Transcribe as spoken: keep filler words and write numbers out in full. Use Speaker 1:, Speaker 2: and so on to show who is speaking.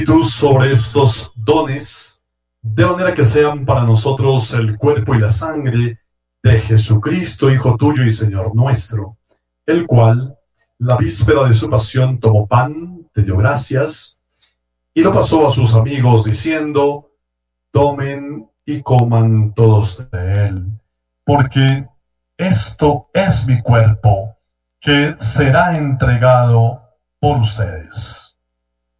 Speaker 1: Sobre estos dones, de manera que sean para nosotros el cuerpo y la sangre de Jesucristo, Hijo tuyo y Señor nuestro, el cual, la víspera de su pasión, tomó pan, te dio gracias, y lo pasó a sus amigos, diciendo: tomen y coman todos de él, porque esto es mi cuerpo, que será entregado por ustedes.